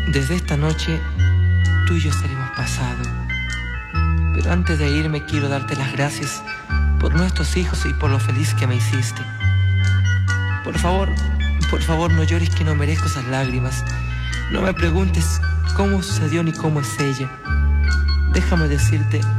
Desde esta noche, tú y yo seremos pasado. Pero antes de irme quiero darte las gracias por nuestros hijos y por lo feliz que me hiciste. Por favor, no llores que no merezco esas lágrimas. No me preguntes cómo sucedió ni cómo es ella. Déjame decirte